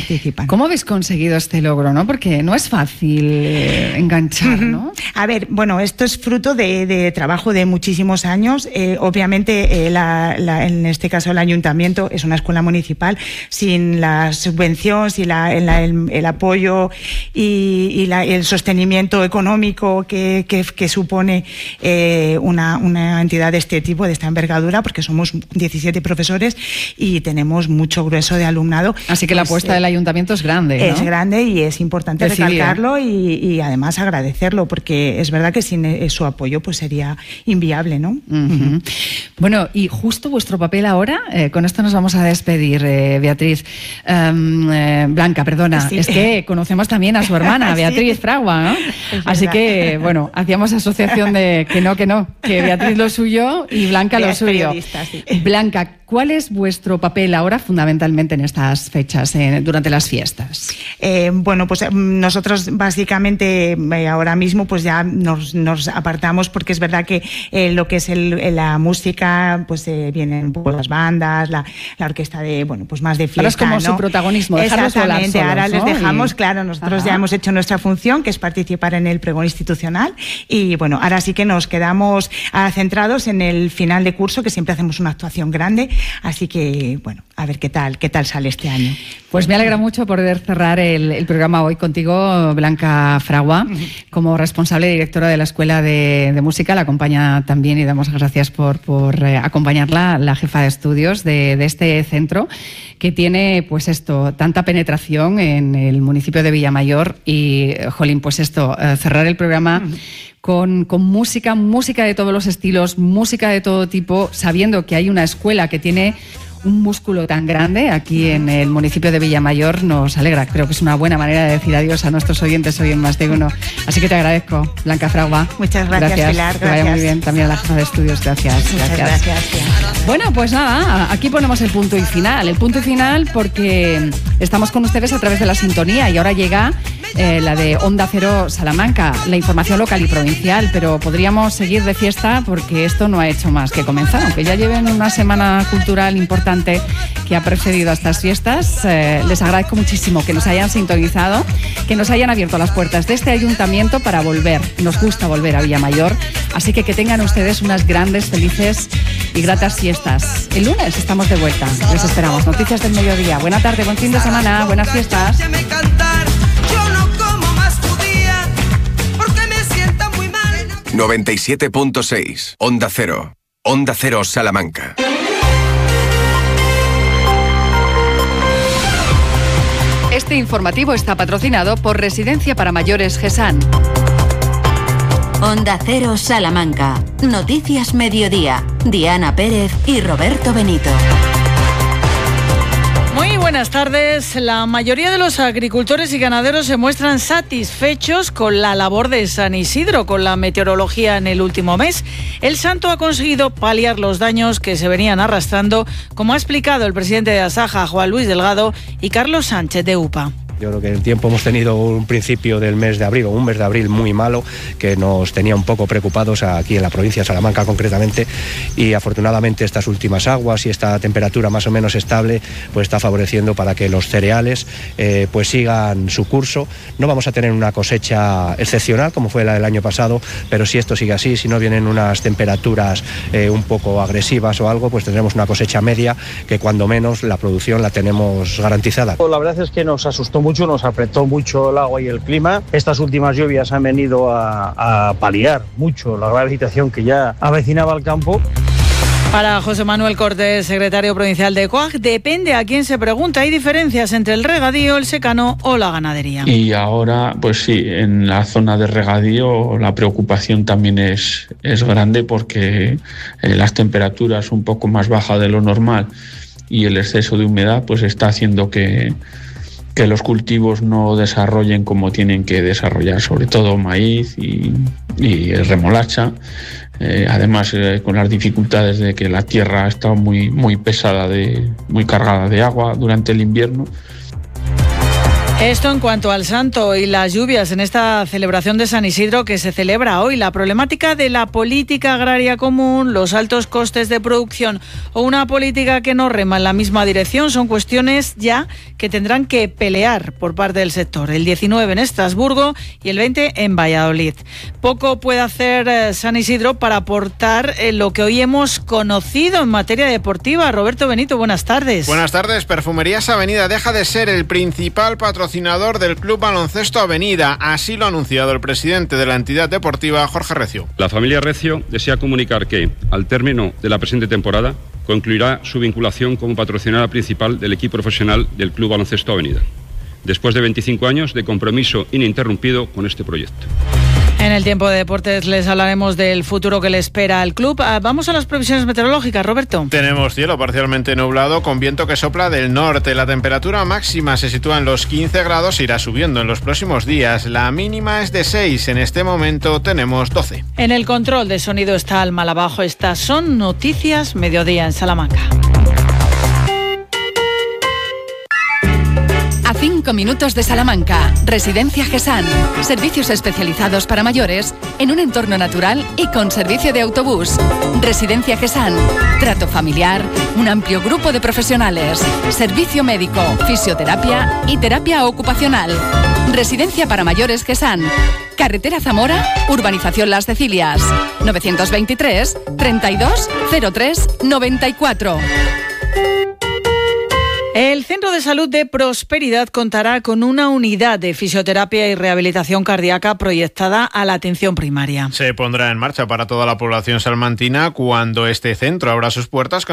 participan. ¿Cómo habéis conseguido este logro, no? Porque no es fácil enganchar, ¿no? A ver, bueno, esto es fruto de trabajo de muchísimos años. Obviamente, en este caso el ayuntamiento es una escuela municipal. Sin la subvención, sin el apoyo y el sostenimiento económico que supone una entidad de este tipo, de esta envergadura, porque somos 17 profesores y tenemos mucho grueso de alumnado. Así que la apuesta del ayuntamiento es grande, ¿no? Es grande y es importante recalcarlo y además agradecerlo, porque es verdad que sin su apoyo pues sería inviable, ¿no? Uh-huh. Bueno, y justo vuestro papel ahora, con esto nos vamos a despedir, Beatriz. Blanca, perdona, sí. Es que conocemos también a su hermana, Beatriz sí. Fragua, ¿no? Así que, bueno, hacíamos asociación de que Beatriz lo suyo y Blanca lo suyo. Sí. Blanca, ¿cuál es vuestro papel ahora fundamentalmente en estas fechas, durante las fiestas? Bueno, pues nosotros básicamente ahora mismo pues ya nos apartamos, porque es verdad que lo que es la música, pues vienen las bandas, la orquesta de, bueno, pues más de fiesta. Ahora es como ¿no? Su protagonismo, dejarlos exactamente, solos, ahora ¿no? les dejamos, claro, nosotros ya hemos hecho nuestra función, que es participar en el pregón institucional, y bueno, ahora sí que nos quedamos centrados en el final de curso, que siempre hacemos una actuación grande, así que, bueno, a ver qué tal sale este año. Pues me alegra mucho poder cerrar el programa hoy contigo, Blanca Fragua, como responsable directora de la Escuela de Música. La acompaña también, y damos gracias por acompañarla, la jefa de estudios de este centro, que tiene pues tanta penetración en el municipio de Villamayor y, jolín, pues cerrar el programa con música de todos los estilos, música de todo tipo, sabiendo que hay una escuela que tiene un músculo tan grande aquí en el municipio de Villamayor, nos alegra. Creo que es una buena manera de decir adiós a nuestros oyentes hoy en Más de Uno. Así que te agradezco, Blanca Fragua. Muchas gracias, Pilar. Que vaya muy bien. También a la jefa de estudios, gracias. Muchas gracias. Bueno, pues nada, aquí ponemos el punto y final. El punto y final porque estamos con ustedes a través de la sintonía y ahora llega la de Onda Cero Salamanca, la información local y provincial, pero podríamos seguir de fiesta porque esto no ha hecho más que comenzar, aunque ya lleven una semana cultural importante que ha precedido a estas fiestas. Les agradezco muchísimo que nos hayan sintonizado, que nos hayan abierto las puertas de este ayuntamiento para volver. Nos gusta volver a Villamayor, así que tengan ustedes unas grandes, felices y gratas fiestas. El lunes estamos de vuelta, les esperamos. Noticias del mediodía. Buena tarde, buen fin de semana, buenas fiestas. 97.6 Onda Cero. Onda Cero Salamanca. Este informativo está patrocinado por Residencia para Mayores GESAN. Onda Cero Salamanca. Noticias Mediodía. Diana Pérez y Roberto Benito. Muy buenas tardes. La mayoría de los agricultores y ganaderos se muestran satisfechos con la labor de San Isidro, con la meteorología en el último mes. El Santo ha conseguido paliar los daños que se venían arrastrando, como ha explicado el presidente de Asaja, Juan Luis Delgado, y Carlos Sánchez de UPA. Yo creo que el tiempo hemos tenido un principio del mes de abril, o un mes de abril muy malo, que nos tenía un poco preocupados aquí en la provincia de Salamanca concretamente, y afortunadamente estas últimas aguas y esta temperatura más o menos estable pues está favoreciendo para que los cereales pues sigan su curso. No vamos a tener una cosecha excepcional como fue la del año pasado, pero si esto sigue así, si no vienen unas temperaturas un poco agresivas o algo, pues tendremos una cosecha media que cuando menos la producción la tenemos garantizada. La verdad es que nos asustó mucho, nos apretó mucho el agua y el clima. Estas últimas lluvias han venido a paliar mucho la grave situación que ya avecinaba el campo. Para José Manuel Cortés, secretario provincial de COAG, depende a quién se pregunta. Hay diferencias entre el regadío, el secano o la ganadería. Y ahora, pues sí, en la zona de regadío la preocupación también es grande porque las temperaturas un poco más bajas de lo normal y el exceso de humedad pues está haciendo que los cultivos no desarrollen como tienen que desarrollar, sobre todo maíz y remolacha. Además, con las dificultades de que la tierra ha estado muy pesada, muy cargada de agua durante el invierno. Esto en cuanto al santo y las lluvias en esta celebración de San Isidro que se celebra hoy. La problemática de la política agraria común, los altos costes de producción o una política que no rema en la misma dirección son cuestiones ya que tendrán que pelear por parte del sector. El 19 en Estrasburgo y el 20 en Valladolid. Poco puede hacer San Isidro para aportar lo que hoy hemos conocido en materia deportiva. Roberto Benito, buenas tardes. Buenas tardes. Perfumerías Avenida deja de ser el principal patrocinador del Club Baloncesto Avenida. Así lo ha anunciado el presidente de la entidad deportiva, Jorge Recio. La familia Recio desea comunicar que, al término de la presente temporada, concluirá su vinculación como patrocinadora principal del equipo profesional del Club Baloncesto Avenida, después de 25 años de compromiso ininterrumpido con este proyecto. En el tiempo de deportes les hablaremos del futuro que le espera al club. Vamos a las previsiones meteorológicas, Roberto. Tenemos cielo parcialmente nublado con viento que sopla del norte. La temperatura máxima se sitúa en los 15 grados e irá subiendo en los próximos días. La mínima es de 6. En este momento tenemos 12. En el control de sonido está Alma Abajo. Estas son Noticias Mediodía en Salamanca. A 5 minutos de Salamanca, Residencia Gesán. Servicios especializados para mayores en un entorno natural y con servicio de autobús. Residencia Gesán. Trato familiar, un amplio grupo de profesionales, servicio médico, fisioterapia y terapia ocupacional. Residencia para mayores Gesán. Carretera Zamora, Urbanización Las Cecilias. 923 32 03 94. El Centro de Salud de Prosperidad contará con una unidad de fisioterapia y rehabilitación cardíaca proyectada a la atención primaria. Se pondrá en marcha para toda la población salmantina cuando este centro abra sus puertas con